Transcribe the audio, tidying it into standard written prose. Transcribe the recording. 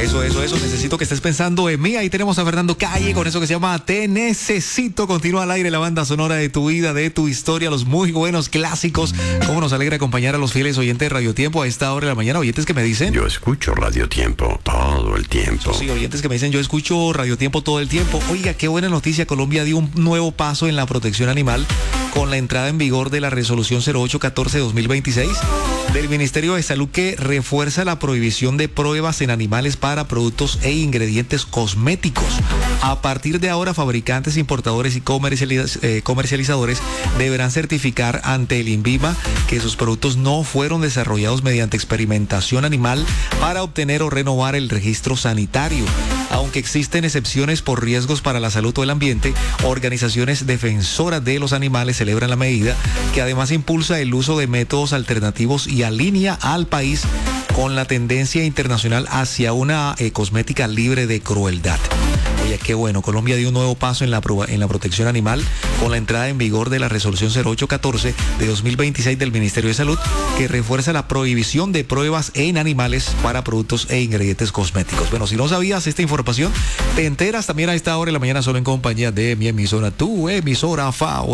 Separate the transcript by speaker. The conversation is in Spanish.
Speaker 1: Eso. Necesito que estés pensando en mí. Ahí tenemos a Fernando Calle con eso que se llama Te Necesito. Continúa al aire la banda sonora de tu vida, de tu historia, los muy buenos clásicos. Cómo nos alegra acompañar a los fieles oyentes de Radio Tiempo a esta hora de la mañana. Oyentes que me dicen...
Speaker 2: Yo escucho Radio Tiempo todo el tiempo.
Speaker 1: Sí, oyentes que me dicen, yo escucho Radio Tiempo todo el tiempo. Oiga, qué buena noticia. Colombia dio un nuevo paso en la protección animal con la entrada en vigor de la resolución 0814-2026 del Ministerio de Salud, que refuerza la prohibición de pruebas en animales para productos e ingredientes cosméticos. A partir de ahora, fabricantes, importadores y comercializadores deberán certificar ante el INVIMA que sus productos no fueron desarrollados mediante experimentación animal para obtener o renovar el registro sanitario. Aunque existen excepciones por riesgos para la salud o el ambiente, organizaciones defensoras de los animales celebran la medida, que además impulsa el uso de métodos alternativos y alinea al país con la tendencia internacional hacia una cosmética libre de crueldad. Oye, qué bueno, Colombia dio un nuevo paso en la protección animal con la entrada en vigor de la resolución 0814 de 2026 del Ministerio de Salud, que refuerza la prohibición de pruebas en animales para productos e ingredientes cosméticos. Bueno, si no sabías esta información, te enteras también a esta hora de la mañana solo en compañía de mi emisora, tu emisora favorita.